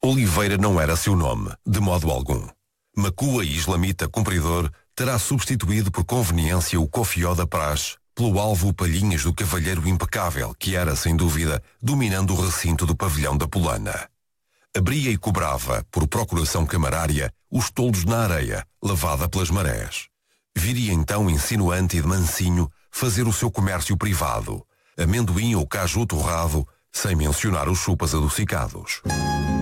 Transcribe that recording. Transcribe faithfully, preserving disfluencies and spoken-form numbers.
Oliveira não era seu nome, de modo algum. Macua e Islamita Cumpridor terá substituído por conveniência o Cofió da Praxe pelo alvo Palhinhas do Cavalheiro Impecável, que era, sem dúvida, dominando o recinto do pavilhão da Polana. Abria e cobrava, por procuração camarária, os toldos na areia, lavada pelas marés. Viria então insinuante e de mansinho fazer o seu comércio privado, amendoim ou caju torrado, sem mencionar os chupas adocicados.